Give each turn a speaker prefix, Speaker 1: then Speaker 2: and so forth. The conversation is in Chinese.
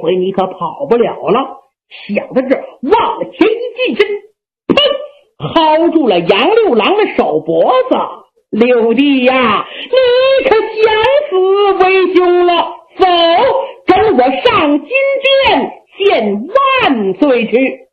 Speaker 1: 回你可跑不了了。想到这儿，往前一近身，砰，薅住了杨六郎的手脖子。六弟呀，你可想死为兄了，否跟我上金殿见万岁去。